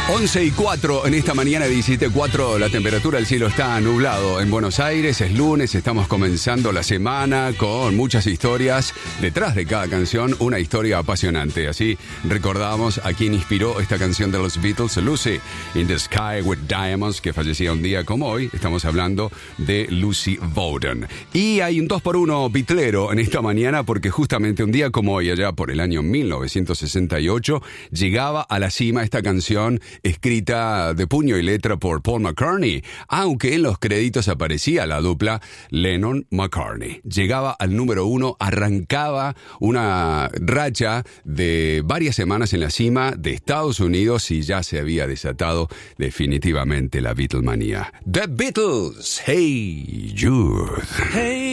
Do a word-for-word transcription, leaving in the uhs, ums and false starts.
once y cuatro en esta mañana, diecisiete cuatro, la temperatura del cielo está nublado en Buenos Aires, es lunes, estamos comenzando la semana con muchas historias. Detrás de cada canción, una historia apasionante. Así recordamos a quien inspiró esta canción de los Beatles, Lucy in the Sky with Diamonds, que fallecía un día como hoy. Estamos hablando de Lucy Bowden. Y hay un dos por uno bitlero en esta mañana porque justamente un día como hoy, allá por el año mil novecientos sesenta y ocho, llegaba a la cima esta canción escrita de puño y letra por Paul McCartney, aunque en los créditos aparecía la dupla Lennon-McCartney. Llegaba al número uno, arrancaba una racha de varias semanas en la cima de Estados Unidos y ya se había desatado definitivamente la Beatlemanía. The Beatles, Hey Jude. Hey